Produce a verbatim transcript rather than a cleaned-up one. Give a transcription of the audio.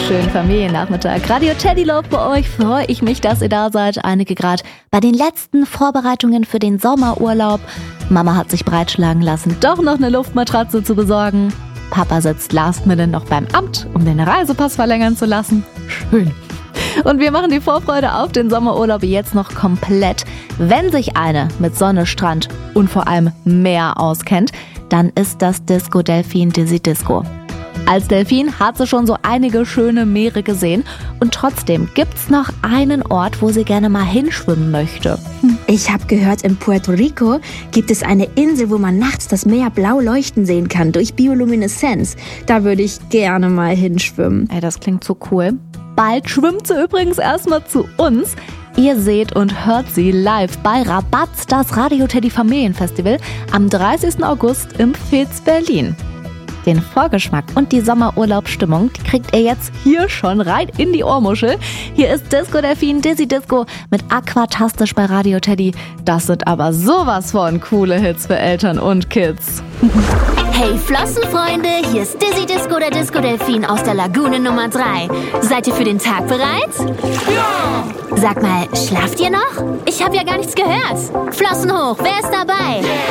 schönen Familiennachmittag. Radio Teddy Love bei euch. Freue ich mich, dass ihr da seid. Einige gerade bei den letzten Vorbereitungen für den Sommerurlaub. Mama hat sich breitschlagen lassen, doch noch eine Luftmatratze zu besorgen. Papa sitzt last minute noch beim Amt, um den Reisepass verlängern zu lassen. Schön. Und wir machen die Vorfreude auf den Sommerurlaub jetzt noch komplett. Wenn sich eine mit Sonne, Strand und vor allem Meer auskennt, dann ist das Disco Delfin Dizzy Disco. Als Delfin hat sie schon so einige schöne Meere gesehen und trotzdem gibt's noch einen Ort, wo sie gerne mal hinschwimmen möchte. Hm. Ich habe gehört, in Puerto Rico gibt es eine Insel, wo man nachts das Meer blau leuchten sehen kann durch Biolumineszenz. Da würde ich gerne mal hinschwimmen. Ey, das klingt so cool. Bald schwimmt sie übrigens erstmal zu uns. Ihr seht und hört sie live bei Rabatz, das Radio Teddy Familienfestival am dreißigsten August im Fez Berlin. Den Vorgeschmack und die Sommerurlaubsstimmung, die kriegt ihr jetzt hier schon rein in die Ohrmuschel. Hier ist Disco Delfin Dizzy Disco mit Aquatastisch bei Radio Teddy. Das sind aber sowas von coole Hits für Eltern und Kids. Hey Flossenfreunde, hier ist Dizzy Disco, der Disco Delfin aus der Lagune Nummer drei. Seid ihr für den Tag bereit? Ja! Sag mal, schlaft ihr noch? Ich habe ja gar nichts gehört. Flossen hoch, wer ist dabei?